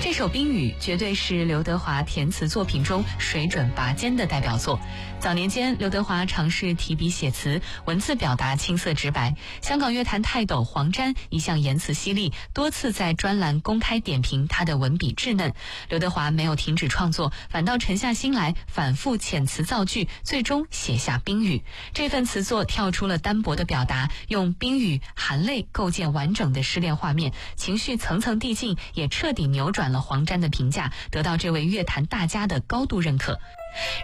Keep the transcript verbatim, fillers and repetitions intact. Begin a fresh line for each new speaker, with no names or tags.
这首《冰雨》绝对是刘德华填词作品中水准拔尖的代表作。早年间，刘德华尝试提笔写词，文字表达青涩直白。香港乐坛泰斗黄沾一向言辞犀利，多次在专栏公开点评他的文笔稚嫩。刘德华没有停止创作，反倒沉下心来，反复遣词造句，最终写下《冰雨》。这份词作跳出了单薄的表达，用冰雨含泪构建完整的失恋画面，情绪层层递进，也彻底扭转了黄沾的评价，得到这位乐坛大家的高度认可。